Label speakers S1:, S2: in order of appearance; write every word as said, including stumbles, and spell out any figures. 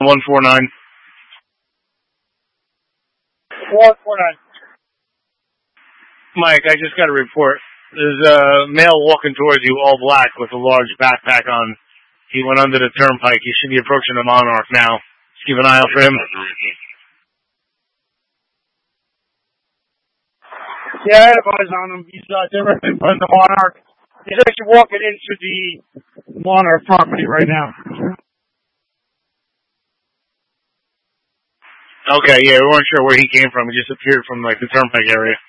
S1: one four nine.
S2: one four nine.
S1: Mike, I just got a report. There's a male walking towards you, all black, with a large backpack on. He went under the turnpike. He should be approaching the Monarch now. Just keep an eye out for him.
S2: Yeah, I have eyes on him. He's uh, directly in front of the Monarch. He's actually walking into the Monarch property right now.
S1: Okay, yeah, we weren't sure where he came from. He just appeared from, like, the turnpike area.